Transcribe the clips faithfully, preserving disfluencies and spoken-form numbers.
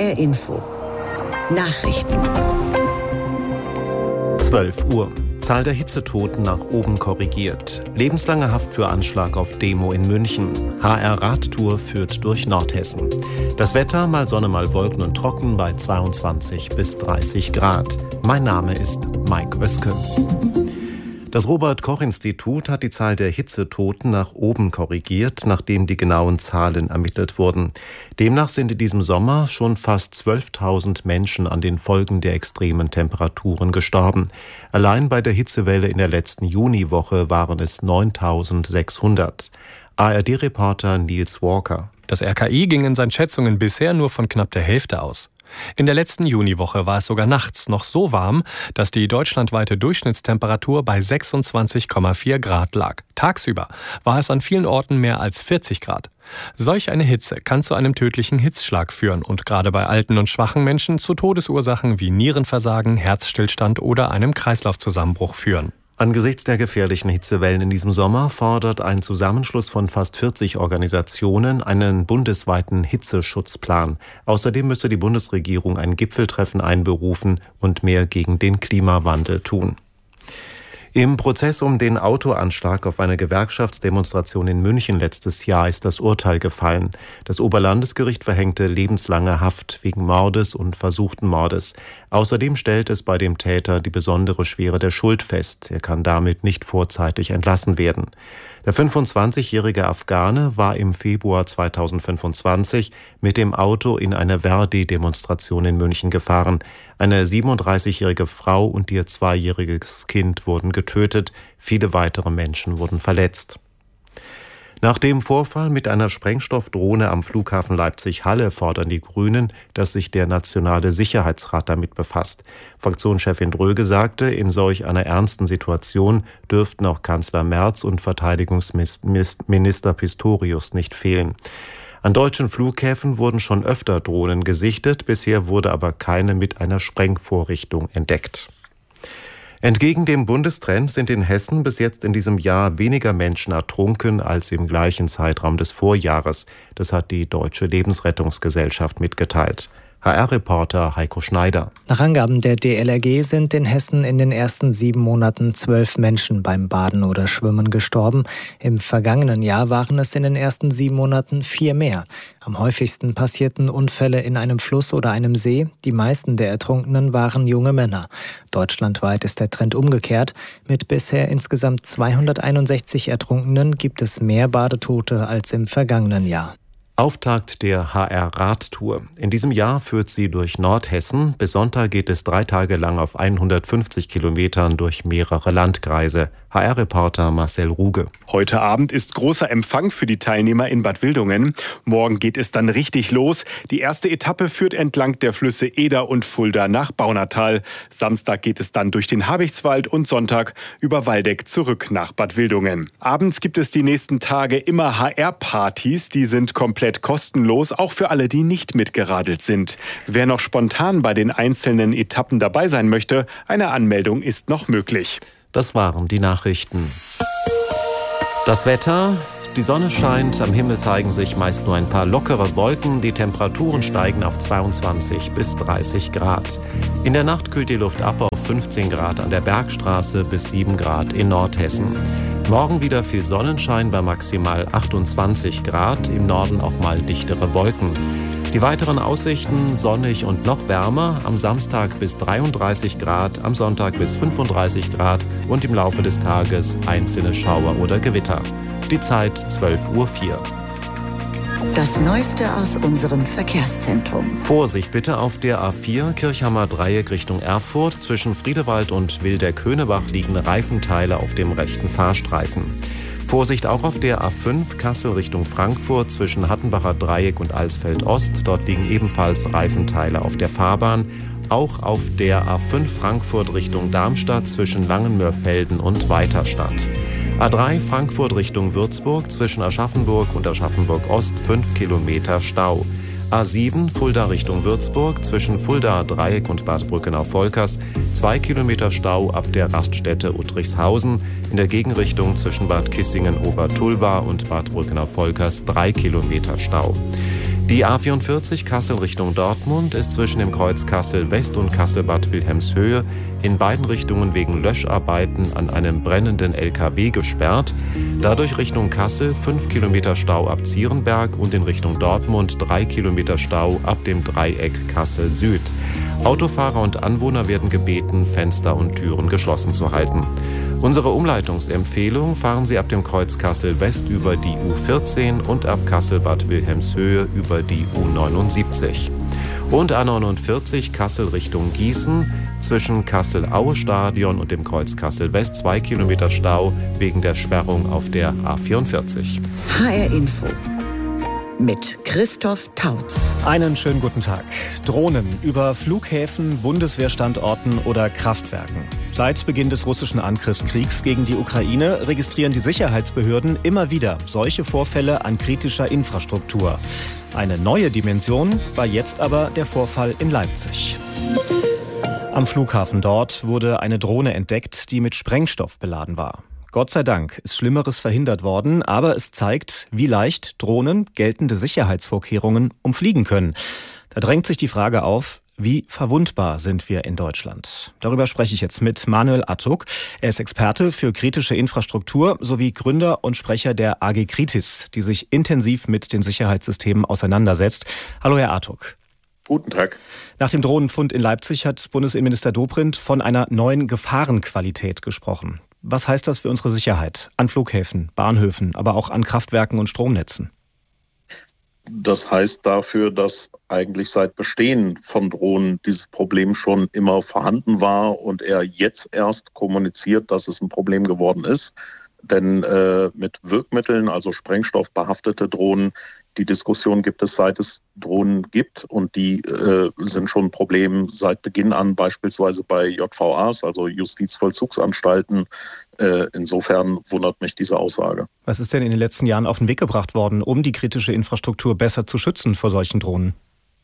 R Info. Nachrichten. zwölf Uhr. Zahl der Hitzetoten nach oben korrigiert. Lebenslange Haft für Anschlag auf Demo in München. H R-Radtour führt durch Nordhessen. Das Wetter, mal Sonne, mal Wolken und trocken bei zweiundzwanzig bis dreißig Grad. Mein Name ist Mike Oeske. Das Robert-Koch-Institut hat die Zahl der Hitzetoten nach oben korrigiert, nachdem die genauen Zahlen ermittelt wurden. Demnach sind in diesem Sommer schon fast zwölftausend Menschen an den Folgen der extremen Temperaturen gestorben. Allein bei der Hitzewelle in der letzten Juniwoche waren es neuntausendsechshundert. A R D-Reporter Nils Walker. Das R K I ging in seinen Schätzungen bisher nur von knapp der Hälfte aus. In der letzten Juniwoche war es sogar nachts noch so warm, dass die deutschlandweite Durchschnittstemperatur bei sechsundzwanzig Komma vier Grad lag. Tagsüber war es an vielen Orten mehr als vierzig Grad. Solch eine Hitze kann zu einem tödlichen Hitzschlag führen und gerade bei alten und schwachen Menschen zu Todesursachen wie Nierenversagen, Herzstillstand oder einem Kreislaufzusammenbruch führen. Angesichts der gefährlichen Hitzewellen in diesem Sommer fordert ein Zusammenschluss von fast vierzig Organisationen einen bundesweiten Hitzeschutzplan. Außerdem müsse die Bundesregierung ein Gipfeltreffen einberufen und mehr gegen den Klimawandel tun. Im Prozess um den Autoanschlag auf eine Gewerkschaftsdemonstration in München letztes Jahr ist das Urteil gefallen. Das Oberlandesgericht verhängte lebenslange Haft wegen Mordes und versuchten Mordes. Außerdem stellt es bei dem Täter die besondere Schwere der Schuld fest. Er kann damit nicht vorzeitig entlassen werden. Der fünfundzwanzigjährige Afghane war im Februar zweitausendfünfundzwanzig mit dem Auto in eine Verdi-Demonstration in München gefahren. Eine siebenunddreißigjährige Frau und ihr zweijähriges Kind wurden getötet. Viele weitere Menschen wurden verletzt. Nach dem Vorfall mit einer Sprengstoffdrohne am Flughafen Leipzig-Halle fordern die Grünen, dass sich der Nationale Sicherheitsrat damit befasst. Fraktionschefin Dröge sagte, in solch einer ernsten Situation dürften auch Kanzler Merz und Verteidigungsminister Pistorius nicht fehlen. An deutschen Flughäfen wurden schon öfter Drohnen gesichtet, bisher wurde aber keine mit einer Sprengvorrichtung entdeckt. Entgegen dem Bundestrend sind in Hessen bis jetzt in diesem Jahr weniger Menschen ertrunken als im gleichen Zeitraum des Vorjahres. Das hat die Deutsche Lebensrettungsgesellschaft mitgeteilt. H R-Reporter Heiko Schneider. Nach Angaben der D L R G sind in Hessen in den ersten sieben Monaten zwölf Menschen beim Baden oder Schwimmen gestorben. Im vergangenen Jahr waren es in den ersten sieben Monaten vier mehr. Am häufigsten passierten Unfälle in einem Fluss oder einem See. Die meisten der Ertrunkenen waren junge Männer. Deutschlandweit ist der Trend umgekehrt. Mit bisher insgesamt zweihunderteinundsechzig Ertrunkenen gibt es mehr Badetote als im vergangenen Jahr. Auftakt der H R-Radtour. In diesem Jahr führt sie durch Nordhessen. Bis Sonntag geht es drei Tage lang auf hundertfünfzig Kilometern durch mehrere Landkreise. H R-Reporter Marcel Ruge. Heute Abend ist großer Empfang für die Teilnehmer in Bad Wildungen. Morgen geht es dann richtig los. Die erste Etappe führt entlang der Flüsse Eder und Fulda nach Baunatal. Samstag geht es dann durch den Habichtswald und Sonntag über Waldeck zurück nach Bad Wildungen. Abends gibt es die nächsten Tage immer H R-Partys. Die sind komplett kostenlos, auch für alle, die nicht mitgeradelt sind. Wer noch spontan bei den einzelnen Etappen dabei sein möchte, eine Anmeldung ist noch möglich. Das waren die Nachrichten. Das Wetter. Die Sonne scheint, am Himmel zeigen sich meist nur ein paar lockere Wolken. Die Temperaturen steigen auf zweiundzwanzig bis dreißig Grad. In der Nacht kühlt die Luft ab auf fünfzehn Grad an der Bergstraße bis sieben Grad in Nordhessen. Morgen wieder viel Sonnenschein bei maximal achtundzwanzig Grad, im Norden auch mal dichtere Wolken. Die weiteren Aussichten sonnig und noch wärmer, am Samstag bis dreiunddreißig Grad, am Sonntag bis fünfunddreißig Grad und im Laufe des Tages einzelne Schauer oder Gewitter. Die Zeit zwölf Uhr vier. Das Neueste aus unserem Verkehrszentrum. Vorsicht bitte auf der A vier Kirchhammer Dreieck Richtung Erfurt. Zwischen Friedewald und Wildeck-Höhnebach liegen Reifenteile auf dem rechten Fahrstreifen. Vorsicht auch auf der A fünf Kassel Richtung Frankfurt zwischen Hattenbacher Dreieck und Alsfeld Ost. Dort liegen ebenfalls Reifenteile auf der Fahrbahn. Auch auf der A fünf Frankfurt Richtung Darmstadt zwischen Langenmörfelden und Weiterstadt. A drei Frankfurt Richtung Würzburg zwischen Aschaffenburg und Aschaffenburg Ost fünf Kilometer Stau. A sieben Fulda Richtung Würzburg zwischen Fulda Dreieck und Bad Brückenau-Volkers zwei Kilometer Stau ab der Raststätte Uttrichshausen. In der Gegenrichtung zwischen Bad Kissingen-Obertulba und Bad Brückenau-Volkers drei Kilometer Stau. Die A vierundvierzig Kassel Richtung Dortmund ist zwischen dem Kreuz Kassel West und Kassel-Bad Wilhelmshöhe in beiden Richtungen wegen Löscharbeiten an einem brennenden L K W gesperrt. Dadurch Richtung Kassel fünf Kilometer Stau ab Zierenberg und in Richtung Dortmund drei Kilometer Stau ab dem Dreieck Kassel Süd. Autofahrer und Anwohner werden gebeten, Fenster und Türen geschlossen zu halten. Unsere Umleitungsempfehlung: fahren Sie ab dem Kreuz Kassel West über die U vierzehn und ab Kassel-Bad Wilhelmshöhe über die U neunundsiebzig. Und A neunundvierzig Kassel Richtung Gießen, zwischen Kassel-Aue-Stadion und dem Kreuz Kassel West zwei Kilometer Stau wegen der Sperrung auf der A vierundvierzig. H R Info mit Christoph Tautz. Einen schönen guten Tag. Drohnen über Flughäfen, Bundeswehrstandorten oder Kraftwerken. Seit Beginn des russischen Angriffskriegs gegen die Ukraine registrieren die Sicherheitsbehörden immer wieder solche Vorfälle an kritischer Infrastruktur. Eine neue Dimension war jetzt aber der Vorfall in Leipzig. Am Flughafen dort wurde eine Drohne entdeckt, die mit Sprengstoff beladen war. Gott sei Dank ist Schlimmeres verhindert worden, aber es zeigt, wie leicht Drohnen geltende Sicherheitsvorkehrungen umfliegen können. Da drängt sich die Frage auf: Wie verwundbar sind wir in Deutschland? Darüber spreche ich jetzt mit Manuel Attuk. Er ist Experte für kritische Infrastruktur sowie Gründer und Sprecher der A G Kritis, die sich intensiv mit den Sicherheitssystemen auseinandersetzt. Hallo, Herr Attuk. Guten Tag. Nach dem Drohnenfund in Leipzig hat Bundesinnenminister Dobrindt von einer neuen Gefahrenqualität gesprochen. Was heißt das für unsere Sicherheit an Flughäfen, Bahnhöfen, aber auch an Kraftwerken und Stromnetzen? Das heißt dafür, dass eigentlich seit Bestehen von Drohnen dieses Problem schon immer vorhanden war und er jetzt erst kommuniziert, dass es ein Problem geworden ist. Denn äh, mit Wirkmitteln, also sprengstoffbehaftete Drohnen, die Diskussion gibt es, seit es Drohnen gibt, und die äh, sind schon ein Problem seit Beginn an, beispielsweise bei J V As, also Justizvollzugsanstalten. Äh, insofern wundert mich diese Aussage. Was ist denn in den letzten Jahren auf den Weg gebracht worden, um die kritische Infrastruktur besser zu schützen vor solchen Drohnen?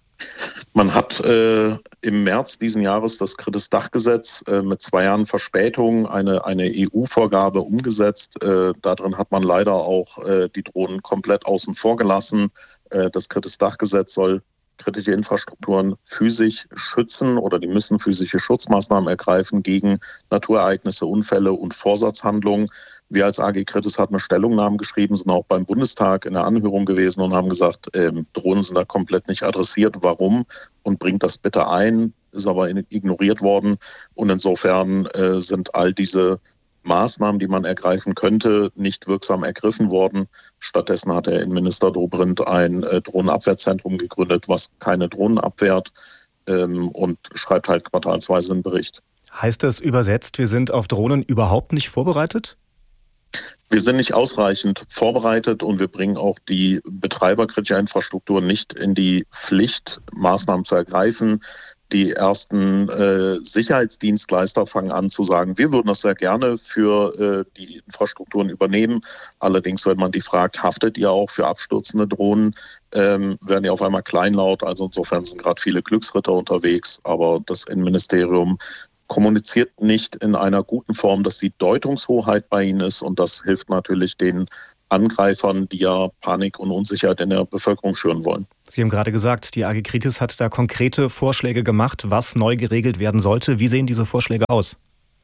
Man hat äh, im März diesen Jahres das Kritis-Dachgesetz äh, mit zwei Jahren Verspätung eine, eine E U-Vorgabe umgesetzt. Äh, darin hat man leider auch äh, die Drohnen komplett außen vor gelassen. Äh, das Kritis-Dachgesetz soll kritische Infrastrukturen physisch schützen, oder die müssen physische Schutzmaßnahmen ergreifen gegen Naturereignisse, Unfälle und Vorsatzhandlungen. Wir als A G Kritis hatten eine Stellungnahme geschrieben, sind auch beim Bundestag in der Anhörung gewesen und haben gesagt, ähm, Drohnen sind da komplett nicht adressiert. Warum? Und bringt das bitte ein. Ist aber ignoriert worden. Und insofern äh, sind all diese Maßnahmen, die man ergreifen könnte, nicht wirksam ergriffen worden. Stattdessen hat der Innenminister Dobrindt ein äh, Drohnenabwehrzentrum gegründet, was keine Drohnen abwehrt, ähm, und schreibt halt quartalsweise einen Bericht. Heißt das übersetzt, wir sind auf Drohnen überhaupt nicht vorbereitet? Wir sind nicht ausreichend vorbereitet und wir bringen auch die Betreiber kritischer Infrastruktur nicht in die Pflicht, Maßnahmen zu ergreifen. Die ersten äh, Sicherheitsdienstleister fangen an zu sagen, wir würden das sehr gerne für äh, die Infrastrukturen übernehmen. Allerdings, wenn man die fragt, haftet ihr auch für abstürzende Drohnen, ähm, werden die auf einmal kleinlaut. Also insofern sind gerade viele Glücksritter unterwegs, aber das Innenministerium kommuniziert nicht in einer guten Form, dass die Deutungshoheit bei ihnen ist, und das hilft natürlich den Angreifern, die ja Panik und Unsicherheit in der Bevölkerung schüren wollen. Sie haben gerade gesagt, die A G Kritis hat da konkrete Vorschläge gemacht, was neu geregelt werden sollte. Wie sehen diese Vorschläge aus?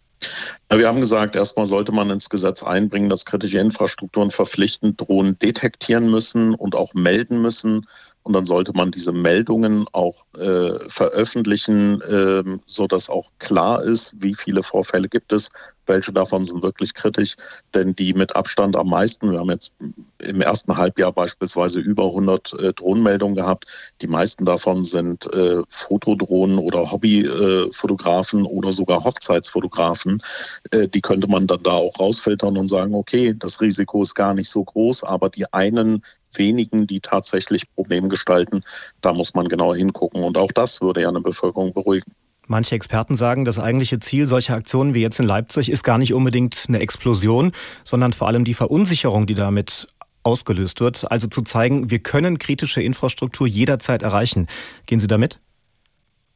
Ja, wir haben gesagt, erstmal sollte man ins Gesetz einbringen, dass kritische Infrastrukturen verpflichtend Drohnen detektieren müssen und auch melden müssen. Und dann sollte man diese Meldungen auch äh, veröffentlichen, äh, sodass auch klar ist, wie viele Vorfälle gibt es, welche davon sind wirklich kritisch. Denn die mit Abstand am meisten, wir haben jetzt im ersten Halbjahr beispielsweise über hundert äh, Drohnenmeldungen gehabt. Die meisten davon sind äh, Fotodrohnen oder Hobbyfotografen äh, oder sogar Hochzeitsfotografen. Äh, die könnte man dann da auch rausfiltern und sagen, okay, das Risiko ist gar nicht so groß, aber die einen wenigen, die tatsächlich Probleme gestalten, da muss man genau hingucken. Und auch das würde ja eine Bevölkerung beruhigen. Manche Experten sagen, das eigentliche Ziel solcher Aktionen wie jetzt in Leipzig ist gar nicht unbedingt eine Explosion, sondern vor allem die Verunsicherung, die damit ausgelöst wird. Also zu zeigen, wir können kritische Infrastruktur jederzeit erreichen. Gehen Sie damit?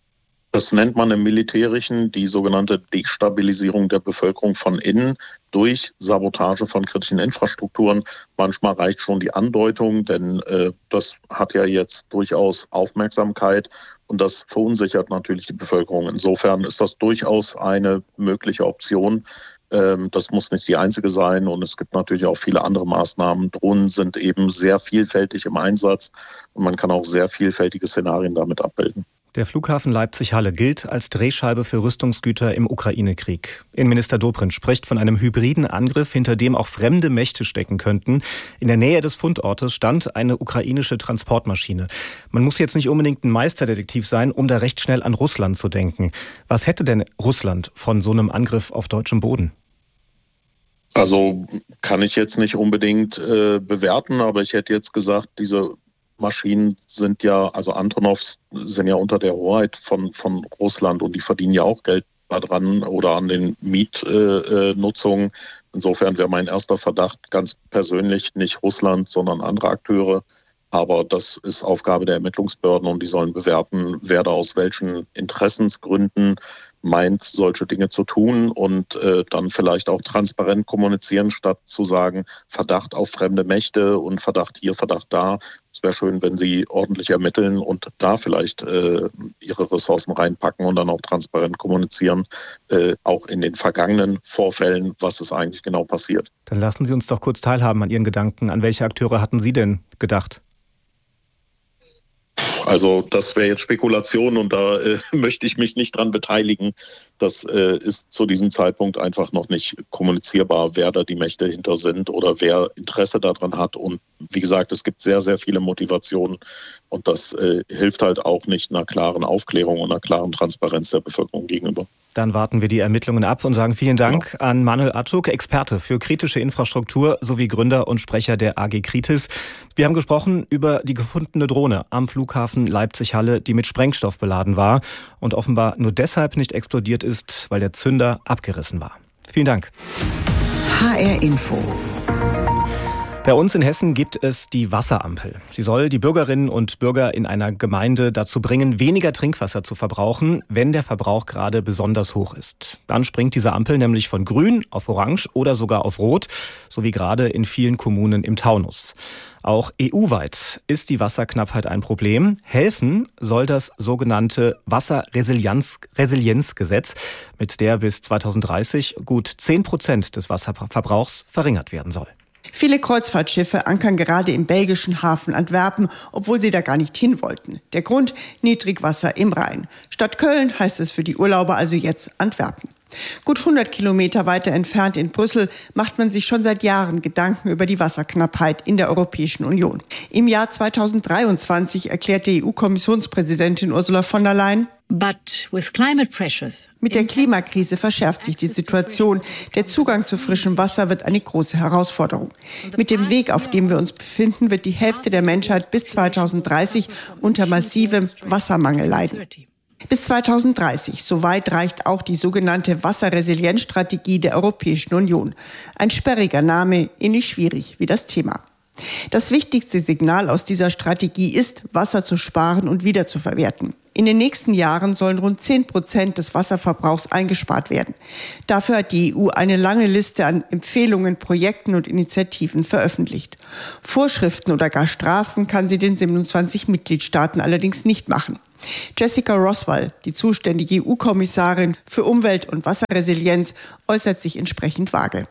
Das nennt man im Militärischen die sogenannte Destabilisierung der Bevölkerung von innen durch Sabotage von kritischen Infrastrukturen. Manchmal reicht schon die Andeutung, denn äh, das hat ja jetzt durchaus Aufmerksamkeit und das verunsichert natürlich die Bevölkerung. Insofern ist das durchaus eine mögliche Option. Ähm, das muss nicht die einzige sein und es gibt natürlich auch viele andere Maßnahmen. Drohnen sind eben sehr vielfältig im Einsatz und man kann auch sehr vielfältige Szenarien damit abbilden. Der Flughafen Leipzig-Halle gilt als Drehscheibe für Rüstungsgüter im Ukraine-Krieg. Innenminister Dobrindt spricht von einem hybriden Angriff, hinter dem auch fremde Mächte stecken könnten. In der Nähe des Fundortes stand eine ukrainische Transportmaschine. Man muss jetzt nicht unbedingt ein Meisterdetektiv sein, um da recht schnell an Russland zu denken. Was hätte denn Russland von so einem Angriff auf deutschem Boden? Also kann ich jetzt nicht unbedingt äh, bewerten, aber ich hätte jetzt gesagt, diese Maschinen sind ja, also Antonovs sind ja unter der Hoheit von, von Russland und die verdienen ja auch Geld daran oder an den Mietnutzungen. Äh, Insofern wäre mein erster Verdacht ganz persönlich nicht Russland, sondern andere Akteure. Aber das ist Aufgabe der Ermittlungsbehörden und die sollen bewerten, wer da aus welchen Interessensgründen meint, solche Dinge zu tun und äh, dann vielleicht auch transparent kommunizieren, statt zu sagen, Verdacht auf fremde Mächte und Verdacht hier, Verdacht da. Es wäre schön, wenn sie ordentlich ermitteln und da vielleicht äh, ihre Ressourcen reinpacken und dann auch transparent kommunizieren, äh, auch in den vergangenen Vorfällen, was ist eigentlich genau passiert. Dann lassen Sie uns doch kurz teilhaben an Ihren Gedanken. An welche Akteure hatten Sie denn gedacht? Also das wäre jetzt Spekulation und da äh, möchte ich mich nicht dran beteiligen. Das äh, ist zu diesem Zeitpunkt einfach noch nicht kommunizierbar, wer da die Mächte hinter sind oder wer Interesse daran hat. Und wie gesagt, es gibt sehr, sehr viele Motivationen und das äh, hilft halt auch nicht einer klaren Aufklärung und einer klaren Transparenz der Bevölkerung gegenüber. Dann warten wir die Ermittlungen ab und sagen vielen Dank ja. an Manuel Artuk, Experte für kritische Infrastruktur sowie Gründer und Sprecher der A G Kritis. Wir haben gesprochen über die gefundene Drohne am Flughafen Leipzig-Halle, die mit Sprengstoff beladen war und offenbar nur deshalb nicht explodiert ist, weil der Zünder abgerissen war. Vielen Dank. H R Info. Bei uns in Hessen gibt es die Wasserampel. Sie soll die Bürgerinnen und Bürger in einer Gemeinde dazu bringen, weniger Trinkwasser zu verbrauchen, wenn der Verbrauch gerade besonders hoch ist. Dann springt diese Ampel nämlich von grün auf orange oder sogar auf rot, so wie gerade in vielen Kommunen im Taunus. Auch E U-weit ist die Wasserknappheit ein Problem. Helfen soll das sogenannte Wasserresilienzgesetz, mit der bis zweitausenddreißig gut zehn Prozent des Wasserverbrauchs verringert werden soll. Viele Kreuzfahrtschiffe ankern gerade im belgischen Hafen Antwerpen, obwohl sie da gar nicht hin wollten. Der Grund: Niedrigwasser im Rhein. Statt Köln heißt es für die Urlauber also jetzt Antwerpen. Gut hundert Kilometer weiter entfernt in Brüssel macht man sich schon seit Jahren Gedanken über die Wasserknappheit in der Europäischen Union. Im Jahr zweitausenddreiundzwanzig erklärte E U-Kommissionspräsidentin Ursula von der Leyen: But with climate pressures, mit der Klimakrise verschärft sich die Situation. Der Zugang zu frischem Wasser wird eine große Herausforderung. Mit dem Weg, auf dem wir uns befinden, wird die Hälfte der Menschheit bis zweitausenddreißig unter massivem Wassermangel leiden. Bis zweitausenddreißig, soweit reicht auch die sogenannte Wasserresilienzstrategie der Europäischen Union. Ein sperriger Name, ähnlich schwierig wie das Thema. Das wichtigste Signal aus dieser Strategie ist, Wasser zu sparen und wiederzuverwerten. In den nächsten Jahren sollen rund zehn Prozent des Wasserverbrauchs eingespart werden. Dafür hat die E U eine lange Liste an Empfehlungen, Projekten und Initiativen veröffentlicht. Vorschriften oder gar Strafen kann sie den siebenundzwanzig Mitgliedstaaten allerdings nicht machen. Jessica Roswell, die zuständige E U-Kommissarin für Umwelt- und Wasserresilienz, äußert sich entsprechend vage.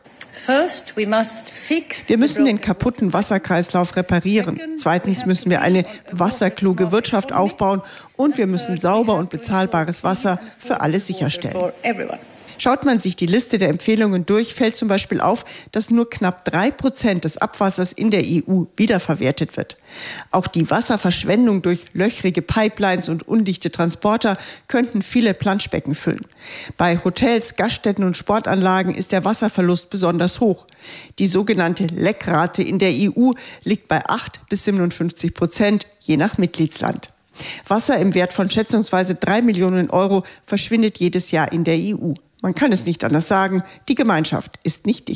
Wir müssen den kaputten Wasserkreislauf reparieren. Zweitens müssen wir eine wasserkluge Wirtschaft aufbauen und wir müssen sauber und bezahlbares Wasser für alle sicherstellen. Schaut man sich die Liste der Empfehlungen durch, fällt zum Beispiel auf, dass nur knapp drei Prozent des Abwassers in der E U wiederverwertet wird. Auch die Wasserverschwendung durch löchrige Pipelines und undichte Transporter könnten viele Planschbecken füllen. Bei Hotels, Gaststätten und Sportanlagen ist der Wasserverlust besonders hoch. Die sogenannte Leckrate in der E U liegt bei acht bis siebenundfünfzig Prozent, je nach Mitgliedsland. Wasser im Wert von schätzungsweise drei Millionen Euro verschwindet jedes Jahr in der E U. Man kann es nicht anders sagen, die Gemeinschaft ist nicht dicht.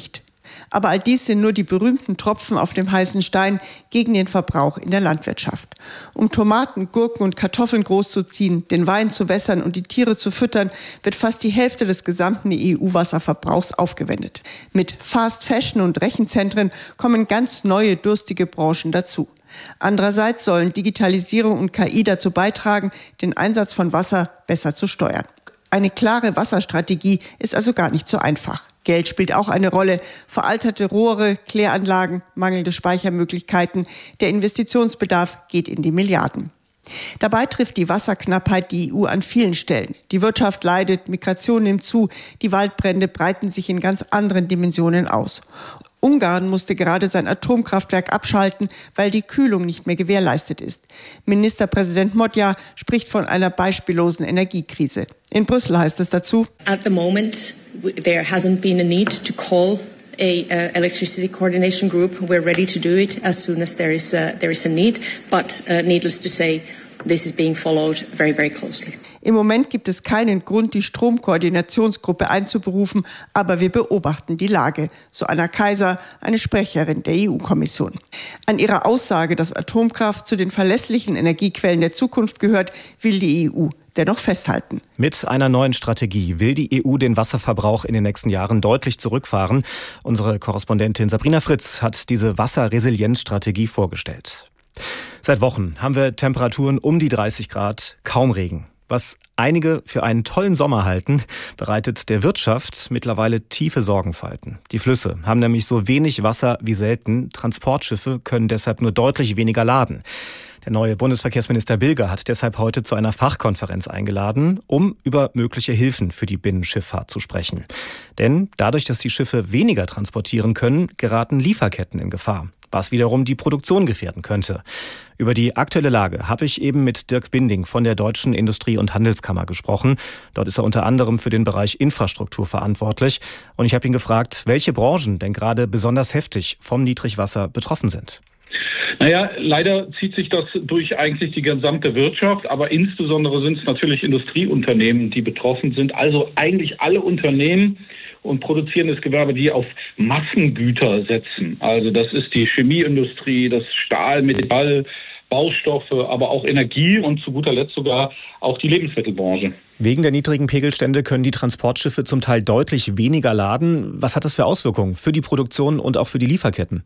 Aber all dies sind nur die berühmten Tropfen auf dem heißen Stein gegen den Verbrauch in der Landwirtschaft. Um Tomaten, Gurken und Kartoffeln großzuziehen, den Wein zu wässern und die Tiere zu füttern, wird fast die Hälfte des gesamten E U-Wasserverbrauchs aufgewendet. Mit Fast Fashion und Rechenzentren kommen ganz neue, durstige Branchen dazu. Andererseits sollen Digitalisierung und K I dazu beitragen, den Einsatz von Wasser besser zu steuern. Eine klare Wasserstrategie ist also gar nicht so einfach. Geld spielt auch eine Rolle. Veralterte Rohre, Kläranlagen, mangelnde Speichermöglichkeiten. Der Investitionsbedarf geht in die Milliarden. Dabei trifft die Wasserknappheit die E U an vielen Stellen. Die Wirtschaft leidet, Migration nimmt zu, die Waldbrände breiten sich in ganz anderen Dimensionen aus. Ungarn musste gerade sein Atomkraftwerk abschalten, weil die Kühlung nicht mehr gewährleistet ist. Ministerpräsident Magyar spricht von einer beispiellosen Energiekrise. In Brüssel heißt es dazu: At the moment, there hasn't been a need to call a uh, electricity coordination group. We're ready to do it as soon as there is a, there is a need. But uh, needless to say, this is being followed very, very closely. Im Moment gibt es keinen Grund, die Stromkoordinationsgruppe einzuberufen, aber wir beobachten die Lage, so Anna Kaiser, eine Sprecherin der E U-Kommission. An ihrer Aussage, dass Atomkraft zu den verlässlichen Energiequellen der Zukunft gehört, will die E U dennoch festhalten. Mit einer neuen Strategie will die E U den Wasserverbrauch in den nächsten Jahren deutlich zurückfahren. Unsere Korrespondentin Sabrina Fritz hat diese Wasserresilienzstrategie vorgestellt. Seit Wochen haben wir Temperaturen um die dreißig Grad, kaum Regen. Was einige für einen tollen Sommer halten, bereitet der Wirtschaft mittlerweile tiefe Sorgenfalten. Die Flüsse haben nämlich so wenig Wasser wie selten. Transportschiffe können deshalb nur deutlich weniger laden. Der neue Bundesverkehrsminister Bilger hat deshalb heute zu einer Fachkonferenz eingeladen, um über mögliche Hilfen für die Binnenschifffahrt zu sprechen. Denn dadurch, dass die Schiffe weniger transportieren können, geraten Lieferketten in Gefahr, was wiederum die Produktion gefährden könnte. Über die aktuelle Lage habe ich eben mit Dirk Binding von der Deutschen Industrie- und Handelskammer gesprochen. Dort ist er unter anderem für den Bereich Infrastruktur verantwortlich. Und ich habe ihn gefragt, welche Branchen denn gerade besonders heftig vom Niedrigwasser betroffen sind. Naja, leider zieht sich das durch eigentlich die gesamte Wirtschaft, aber insbesondere sind es natürlich Industrieunternehmen, die betroffen sind. Also eigentlich alle Unternehmen und produzierendes Gewerbe, die auf Massengüter setzen. Also das ist die Chemieindustrie, das Stahl, Metall, Baustoffe, aber auch Energie und zu guter Letzt sogar auch die Lebensmittelbranche. Wegen der niedrigen Pegelstände können die Transportschiffe zum Teil deutlich weniger laden. Was hat das für Auswirkungen für die Produktion und auch für die Lieferketten?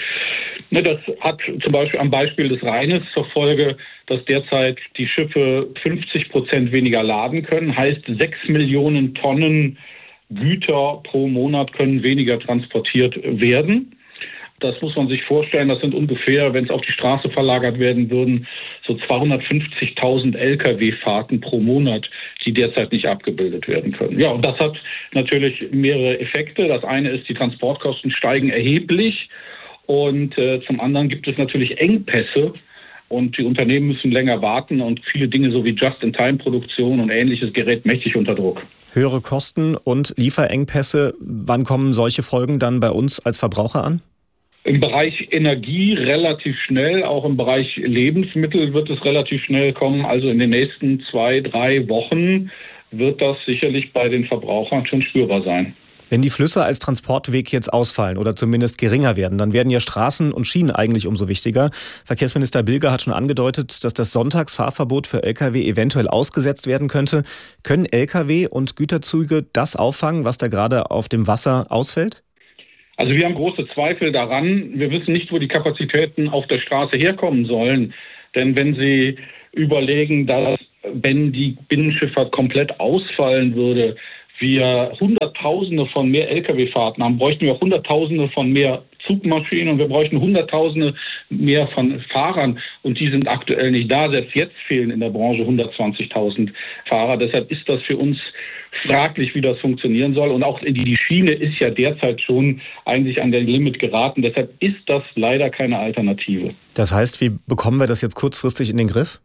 Das hat zum Beispiel am Beispiel des Rheines zur Folge, dass derzeit die Schiffe fünfzig Prozent weniger laden können. Heißt, sechs Millionen Tonnen Güter pro Monat können weniger transportiert werden. Das muss man sich vorstellen, das sind ungefähr, wenn es auf die Straße verlagert werden würden, so zweihundertfünfzigtausend L K W-Fahrten pro Monat, die derzeit nicht abgebildet werden können. Ja, und das hat natürlich mehrere Effekte. Das eine ist, die Transportkosten steigen erheblich. Und äh, zum anderen gibt es natürlich Engpässe und die Unternehmen müssen länger warten und viele Dinge so wie Just-in-Time-Produktion und Ähnliches gerät mächtig unter Druck. Höhere Kosten und Lieferengpässe, wann kommen solche Folgen dann bei uns als Verbraucher an? Im Bereich Energie relativ schnell, auch im Bereich Lebensmittel wird es relativ schnell kommen. Also in den nächsten zwei, drei Wochen wird das sicherlich bei den Verbrauchern schon spürbar sein. Wenn die Flüsse als Transportweg jetzt ausfallen oder zumindest geringer werden, dann werden ja Straßen und Schienen eigentlich umso wichtiger. Verkehrsminister Bilger hat schon angedeutet, dass das Sonntagsfahrverbot für L K W eventuell ausgesetzt werden könnte. Können L K W und Güterzüge das auffangen, was da gerade auf dem Wasser ausfällt? Also wir haben große Zweifel daran. Wir wissen nicht, wo die Kapazitäten auf der Straße herkommen sollen. Denn wenn Sie überlegen, dass wenn die Binnenschifffahrt komplett ausfallen würde, wir Hunderttausende von mehr L K W-Fahrten haben, bräuchten wir Hunderttausende von mehr Zugmaschinen und wir bräuchten Hunderttausende mehr von Fahrern und die sind aktuell nicht da. Selbst jetzt fehlen in der Branche hundertzwanzigtausend Fahrer. Deshalb ist das für uns fraglich, wie das funktionieren soll. Und auch die, die Schiene ist ja derzeit schon eigentlich an den Limit geraten. Deshalb ist das leider keine Alternative. Das heißt, wie bekommen wir das jetzt kurzfristig in den Griff?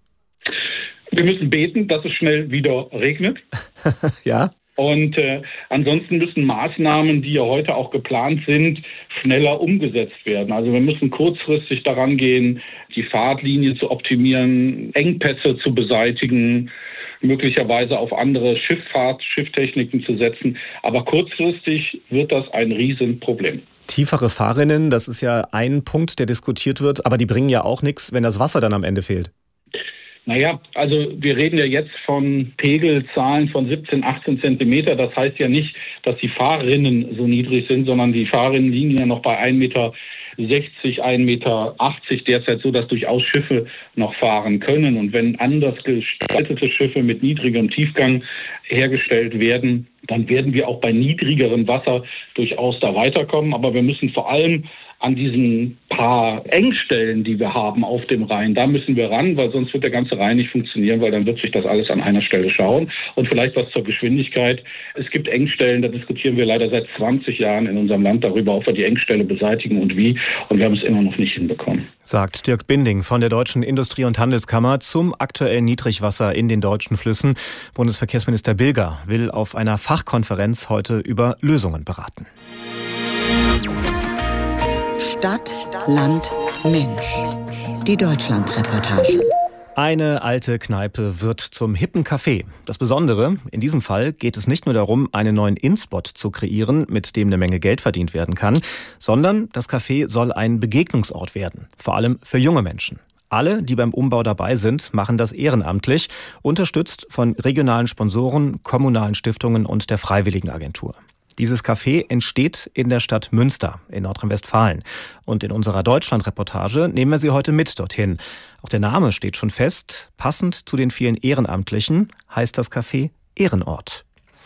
Wir müssen beten, dass es schnell wieder regnet. Ja. Und äh, ansonsten müssen Maßnahmen, die ja heute auch geplant sind, schneller umgesetzt werden. Also wir müssen kurzfristig daran gehen, die Fahrtlinie zu optimieren, Engpässe zu beseitigen, möglicherweise auf andere Schifffahrt, Schifftechniken zu setzen. Aber kurzfristig wird das ein Riesenproblem. Tiefere Fahrrinnen, das ist ja ein Punkt, der diskutiert wird, aber die bringen ja auch nichts, wenn das Wasser dann am Ende fehlt. Naja, also wir reden ja jetzt von Pegelzahlen von siebzehn, achtzehn Zentimeter. Das heißt ja nicht, dass die Fahrrinnen so niedrig sind, sondern die Fahrrinnen liegen ja noch bei ein Meter sechzig, ein Meter achtzig derzeit, so dass durchaus Schiffe noch fahren können. Und wenn anders gestaltete Schiffe mit niedrigem Tiefgang hergestellt werden, dann werden wir auch bei niedrigerem Wasser durchaus da weiterkommen. Aber wir müssen vor allem an diesen paar Engstellen, die wir haben auf dem Rhein, da müssen wir ran, weil sonst wird der ganze Rhein nicht funktionieren, weil dann wird sich das alles an einer Stelle schauen. Und vielleicht was zur Geschwindigkeit. Es gibt Engstellen, da diskutieren wir leider seit zwanzig Jahren in unserem Land darüber, ob wir die Engstelle beseitigen und wie. Und wir haben es immer noch nicht hinbekommen. Sagt Dirk Binding von der Deutschen Industrie- und Handelskammer zum aktuellen Niedrigwasser in den deutschen Flüssen. Bundesverkehrsminister Bilger will auf einer Fachkonferenz heute über Lösungen beraten. Stadt, Land, Mensch. Die Deutschland-Reportage. Eine alte Kneipe wird zum hippen Café. Das Besondere, in diesem Fall geht es nicht nur darum, einen neuen In-Spot zu kreieren, mit dem eine Menge Geld verdient werden kann, sondern das Café soll ein Begegnungsort werden, vor allem für junge Menschen. Alle, die beim Umbau dabei sind, machen das ehrenamtlich, unterstützt von regionalen Sponsoren, kommunalen Stiftungen und der Freiwilligenagentur. Dieses Café entsteht in der Stadt Münster in Nordrhein-Westfalen. Und in unserer Deutschland-Reportage nehmen wir Sie heute mit dorthin. Auch der Name steht schon fest. Passend zu den vielen Ehrenamtlichen heißt das Café Ehrenort.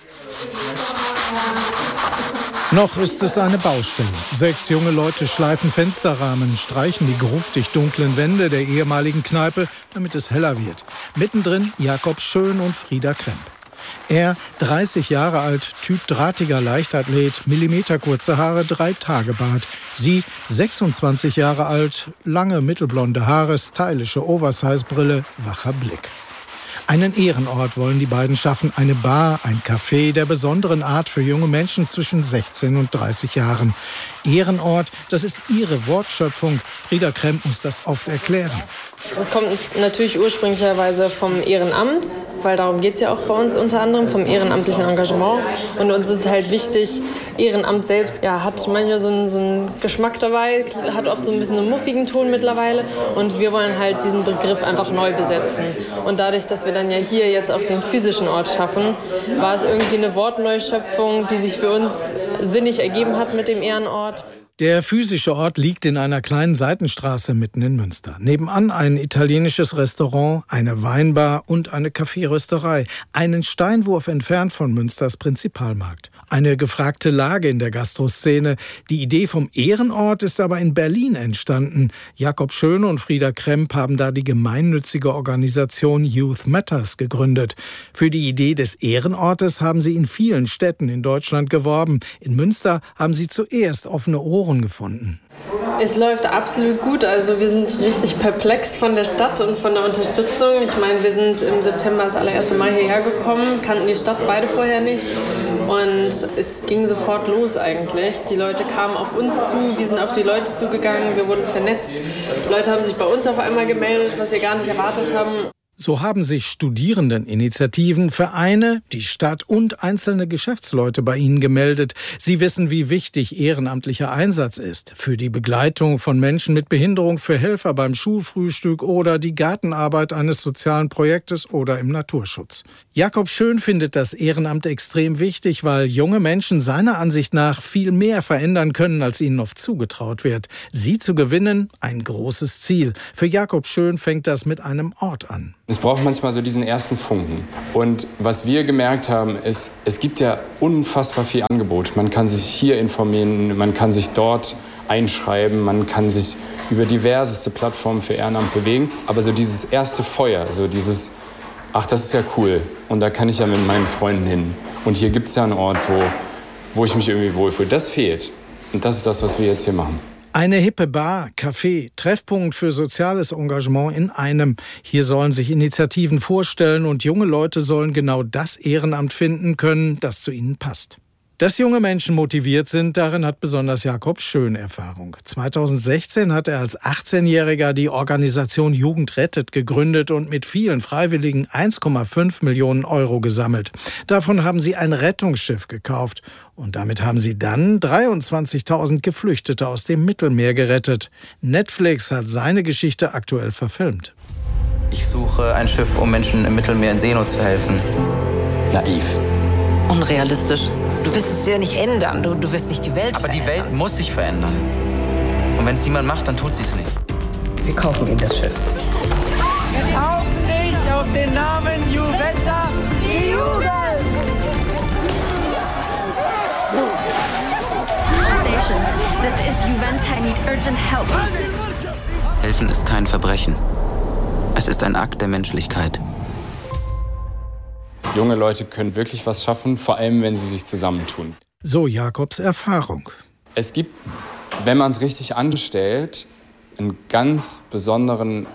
Noch ist es eine Baustelle. Sechs junge Leute schleifen Fensterrahmen, streichen die gruftig dunklen Wände der ehemaligen Kneipe, damit es heller wird. Mittendrin Jakob Schön und Frieda Kremp. Er, dreißig Jahre alt, Typ drahtiger Leichtathlet, millimeterkurze Haare, Drei-Tage-Bart. Sie, sechsundzwanzig Jahre alt, lange mittelblonde Haare, stylische Oversize-Brille, wacher Blick. Einen Ehrenort wollen die beiden schaffen, eine Bar, ein Café der besonderen Art für junge Menschen zwischen sechzehn und dreißig Jahren. Ehrenort, das ist ihre Wortschöpfung. Frieda Kremp muss das oft erklären. Es kommt natürlich ursprünglicherweise vom Ehrenamt, weil darum geht es ja auch bei uns unter anderem, vom ehrenamtlichen Engagement. Und uns ist halt wichtig, Ehrenamt selbst ja, hat manchmal so einen, so einen Geschmack dabei, hat oft so ein bisschen einen muffigen Ton mittlerweile. Und wir wollen halt diesen Begriff einfach neu besetzen. Und dadurch, dass wir dann ja hier jetzt auch den physischen Ort schaffen, war es irgendwie eine Wortneuschöpfung, die sich für uns sinnig ergeben hat mit dem Ehrenort. Der physische Ort liegt in einer kleinen Seitenstraße mitten in Münster. Nebenan ein italienisches Restaurant, eine Weinbar und eine Kaffeerösterei. Einen Steinwurf entfernt von Münsters Prinzipalmarkt. Eine gefragte Lage in der Gastroszene. Die Idee vom Ehrenort ist aber in Berlin entstanden. Jakob Schön und Frieda Kremp haben da die gemeinnützige Organisation Youth Matters gegründet. Für die Idee des Ehrenortes haben sie in vielen Städten in Deutschland geworben. In Münster haben sie zuerst offene Ohren gefunden. Es läuft absolut gut. Also wir sind richtig perplex von der Stadt und von der Unterstützung. Ich meine, wir sind im September das allererste Mal hierher gekommen, kannten die Stadt beide vorher nicht. Und es ging sofort los eigentlich. Die Leute kamen auf uns zu, wir sind auf die Leute zugegangen, wir wurden vernetzt. Leute haben sich bei uns auf einmal gemeldet, was wir gar nicht erwartet haben. So haben sich Studierendeninitiativen, Vereine, die Stadt und einzelne Geschäftsleute bei ihnen gemeldet. Sie wissen, wie wichtig ehrenamtlicher Einsatz ist. Für die Begleitung von Menschen mit Behinderung, für Helfer beim Schulfrühstück oder die Gartenarbeit eines sozialen Projektes oder im Naturschutz. Jakob Schön findet das Ehrenamt extrem wichtig, weil junge Menschen seiner Ansicht nach viel mehr verändern können, als ihnen oft zugetraut wird. Sie zu gewinnen, ein großes Ziel. Für Jakob Schön fängt das mit einem Ort an. Es braucht manchmal so diesen ersten Funken. Und was wir gemerkt haben, ist, es gibt ja unfassbar viel Angebot. Man kann sich hier informieren, man kann sich dort einschreiben, man kann sich über diverseste Plattformen für Ehrenamt bewegen. Aber so dieses erste Feuer, so dieses, ach, das ist ja cool und da kann ich ja mit meinen Freunden hin. Und hier gibt es ja einen Ort, wo, wo ich mich irgendwie wohlfühle. Das fehlt. Und das ist das, was wir jetzt hier machen. Eine hippe Bar, Café, Treffpunkt für soziales Engagement in einem. Hier sollen sich Initiativen vorstellen und junge Leute sollen genau das Ehrenamt finden können, das zu ihnen passt. Dass junge Menschen motiviert sind, darin hat besonders Jakob Schön Erfahrung. zweitausendsechzehn hat er als achtzehnjähriger die Organisation Jugend rettet gegründet und mit vielen Freiwilligen eins Komma fünf Millionen Euro gesammelt. Davon haben sie ein Rettungsschiff gekauft. Und damit haben sie dann dreiundzwanzigtausend Geflüchtete aus dem Mittelmeer gerettet. Netflix hat seine Geschichte aktuell verfilmt. Ich suche ein Schiff, um Menschen im Mittelmeer in Seenot zu helfen. Naiv. Unrealistisch. Du wirst es ja nicht ändern. Du, du wirst nicht die Welt Aber verändern. die Welt muss sich verändern. Und wenn es niemand macht, dann tut sie es nicht. Wir kaufen ihm das Schiff. Wir kaufen nicht auf den Namen Juventa die Jugend! Stations, this is Juventa. I need urgent help. Helfen ist kein Verbrechen. Es ist ein Akt der Menschlichkeit. Junge Leute können wirklich was schaffen, vor allem wenn sie sich zusammentun. So Jakobs Erfahrung. Es gibt, wenn man es richtig anstellt, einen ganz besonderen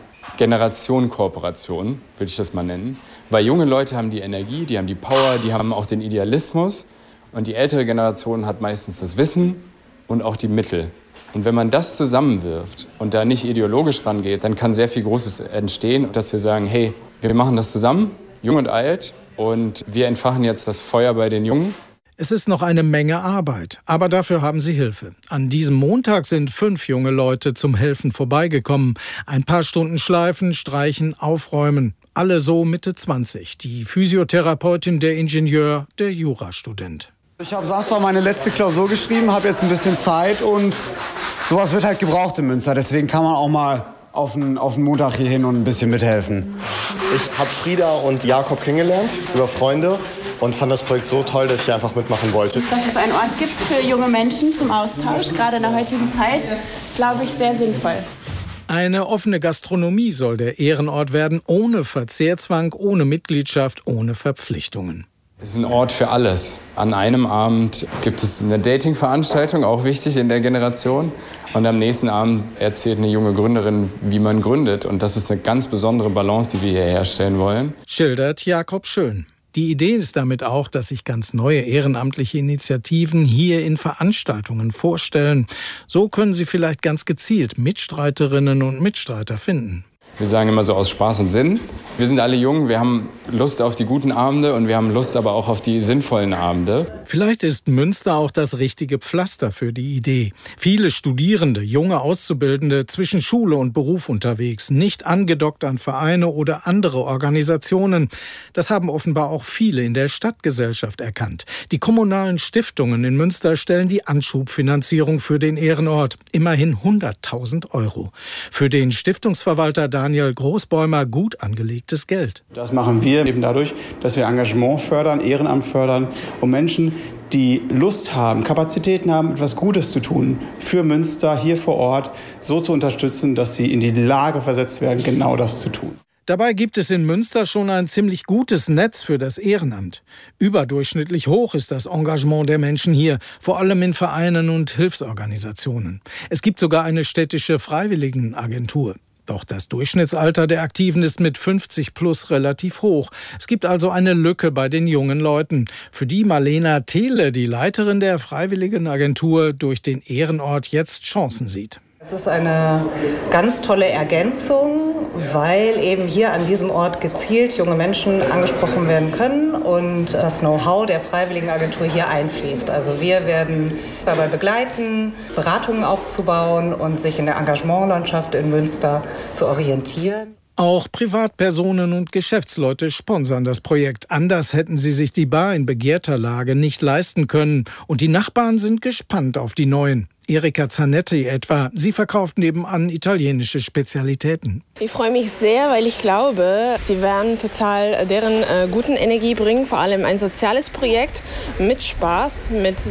Generationenkooperation, würde ich das mal nennen. Weil junge Leute haben die Energie, die haben die Power, die haben auch den Idealismus. Und die ältere Generation hat meistens das Wissen und auch die Mittel. Und wenn man das zusammenwirft und da nicht ideologisch rangeht, dann kann sehr viel Großes entstehen, dass wir sagen, hey, wir machen das zusammen, jung und alt, und wir entfachen jetzt das Feuer bei den Jungen. Es ist noch eine Menge Arbeit, aber dafür haben sie Hilfe. An diesem Montag sind fünf junge Leute zum Helfen vorbeigekommen. Ein paar Stunden schleifen, streichen, aufräumen. Alle so Mitte zwanzig. Die Physiotherapeutin, der Ingenieur, der Jurastudent. Ich habe Samstag meine letzte Klausur geschrieben, habe jetzt ein bisschen Zeit und sowas wird halt gebraucht in Münster. Deswegen kann man auch mal auf den, auf den Montag hier hin und ein bisschen mithelfen. Ich habe Frieda und Jakob kennengelernt über Freunde und fand das Projekt so toll, dass ich einfach mitmachen wollte. Dass es einen Ort gibt für junge Menschen zum Austausch, gerade in der heutigen Zeit, glaube ich, sehr sinnvoll. Eine offene Gastronomie soll der Ehrenort werden, ohne Verzehrzwang, ohne Mitgliedschaft, ohne Verpflichtungen. Es ist ein Ort für alles. An einem Abend gibt es eine Dating-Veranstaltung, auch wichtig in der Generation. Und am nächsten Abend erzählt eine junge Gründerin, wie man gründet. Und das ist eine ganz besondere Balance, die wir hier herstellen wollen. Schildert Jakob Schön. Die Idee ist damit auch, dass sich ganz neue ehrenamtliche Initiativen hier in Veranstaltungen vorstellen. So können sie vielleicht ganz gezielt Mitstreiterinnen und Mitstreiter finden. Wir sagen immer so aus Spaß und Sinn. Wir sind alle jung, wir haben Lust auf die guten Abende und wir haben Lust aber auch auf die sinnvollen Abende. Vielleicht ist Münster auch das richtige Pflaster für die Idee. Viele Studierende, junge Auszubildende zwischen Schule und Beruf unterwegs, nicht angedockt an Vereine oder andere Organisationen. Das haben offenbar auch viele in der Stadtgesellschaft erkannt. Die kommunalen Stiftungen in Münster stellen die Anschubfinanzierung für den Ehrenort. Immerhin hunderttausend Euro. Für den Stiftungsverwalter Daniel Großbäumer gut angelegtes Geld. Das machen wir eben dadurch, dass wir Engagement fördern, Ehrenamt fördern, um Menschen, die Lust haben, Kapazitäten haben, etwas Gutes zu tun, für Münster hier vor Ort so zu unterstützen, dass sie in die Lage versetzt werden, genau das zu tun. Dabei gibt es in Münster schon ein ziemlich gutes Netz für das Ehrenamt. Überdurchschnittlich hoch ist das Engagement der Menschen hier, vor allem in Vereinen und Hilfsorganisationen. Es gibt sogar eine städtische Freiwilligenagentur. Doch das Durchschnittsalter der Aktiven ist mit fünfzig plus relativ hoch. Es gibt also eine Lücke bei den jungen Leuten, für die Marlena Thiele, die Leiterin der Freiwilligenagentur, durch den Ehrenort jetzt Chancen sieht. Es ist eine ganz tolle Ergänzung, weil eben hier an diesem Ort gezielt junge Menschen angesprochen werden können und das Know-how der Freiwilligenagentur hier einfließt. Also wir werden dabei begleiten, Beratungen aufzubauen und sich in der Engagementlandschaft in Münster zu orientieren. Auch Privatpersonen und Geschäftsleute sponsern das Projekt. Anders hätten sie sich die Bar in begehrter Lage nicht leisten können. Und die Nachbarn sind gespannt auf die neuen. Erika Zanetti etwa. Sie verkauft nebenan italienische Spezialitäten. Ich freue mich sehr, weil ich glaube, sie werden total deren äh, guten Energie bringen. Vor allem ein soziales Projekt mit Spaß, mit